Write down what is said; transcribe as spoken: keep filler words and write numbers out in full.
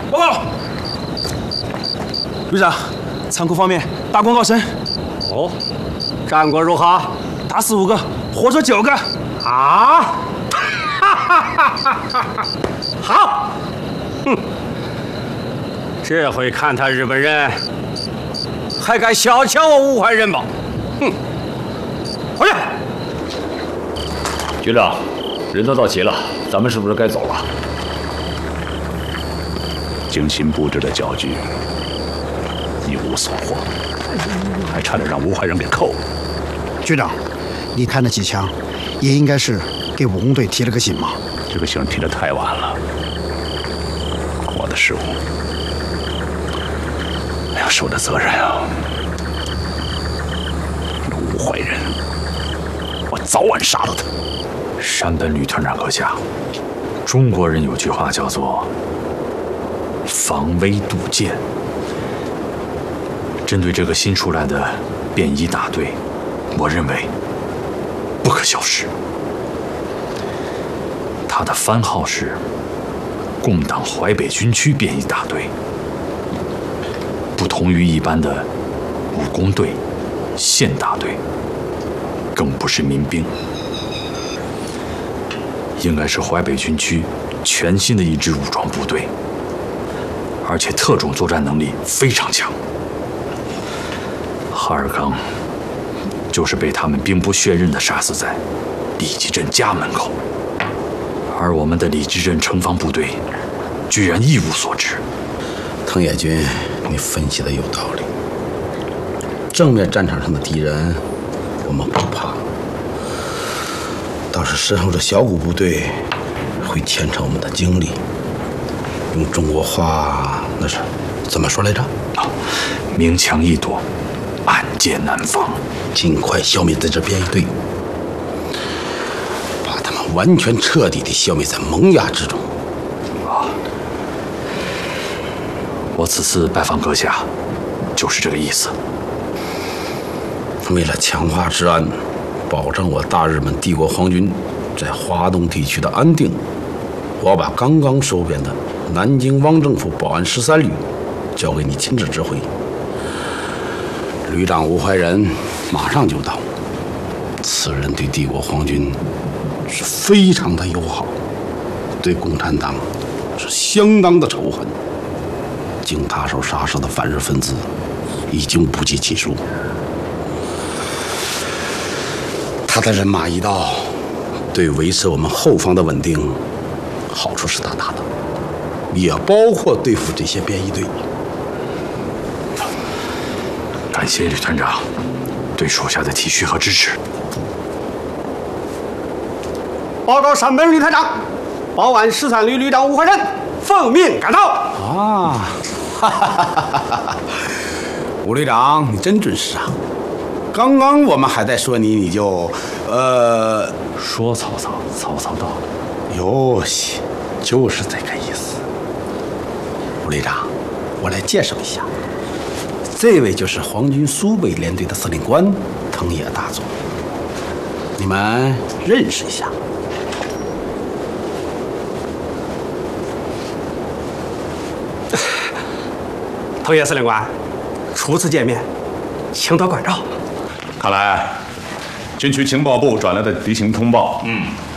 报告，旅长，仓库方面打广告声。 哦，战果如何？ 打死五个，活捉九个。 啊！哈哈哈哈哈哈！好，哼，这回看他日本人还敢小瞧我吴怀仁吧？哼！回去。 局长，人都到齐了，咱们是不是该走了？ 精心布置的搅局，一无所获，还差点让吴怀仁给扣了。 局长，你看那几枪，也应该是给武工队提了个醒嘛。 这个醒提得太晚了，我的失误，我要受的责任啊！那吴怀仁，我早晚杀了他。 山本旅团长阁下，中国人有句话叫做“防微杜渐”。针对这个新出来的便衣大队，我认为不可小视。他的番号是共党淮北军区便衣大队，不同于一般的武工队、县大队，更不是民兵，应该是淮北军区全新的一支武装部队，而且特种作战能力非常强。哈尔刚就是被他们兵不血刃地杀死在李集镇家门口，而我们的李集镇城防部队居然一无所知。 藤野君，你分析的有道理。正面战场上的敌人，我们不怕，倒是身后的小股部队会牵扯我们的精力。用中国话，那是怎么说来着？ 啊，明枪易躲，暗箭难防。 尽快消灭这支便衣队，把他们完全彻底地消灭在萌芽之中。 啊，我此次拜访阁下，就是这个意思。 为了强化治安，保证我大日本帝国皇军在华东地区的安定，我把刚刚收编的南京汪政府保安十三旅交给你亲自指挥。旅长吴怀仁马上就到，此人对帝国皇军是非常的友好，对共产党是相当的仇恨。经他手杀死的反日分子已经不计其数。他的人马一到，对维持我们后方的稳定好处是大大的，也包括对付这些便衣队。 感谢旅团长对属下的体恤和支持。 报告山本旅团长，保安十三旅旅长吴怀仁奉命赶到。 啊，哈哈哈哈哈！吴旅长，你真准时啊！刚刚我们还在说你，你就，呃， 说曹操，曹操到了。 哟西，就是这个意思。吴旅长，我来介绍一下。这位就是皇军苏北联队的司令官藤野大佐，你们认识一下。 藤野司令官，初次见面，请多关照。 看来军区情报部转来的敌情通报，嗯，